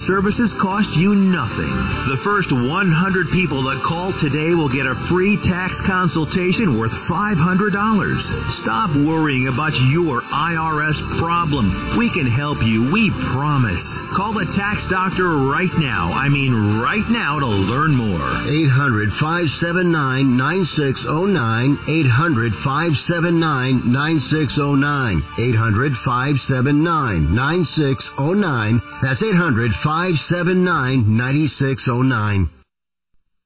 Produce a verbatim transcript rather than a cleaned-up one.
services cost you nothing. The first one hundred people that call today will get a free tax consultation worth five hundred dollars. Stop worrying about your I R S problem. We can help you, we promise. Call the Tax Doctor right now. I mean right now to learn more. eight hundred, five seven nine, nine six zero nine. eight hundred, five seven nine, nine six zero nine. eight hundred, five seven nine, nine six zero nine. That's eight hundred, five seven nine, nine six zero nine.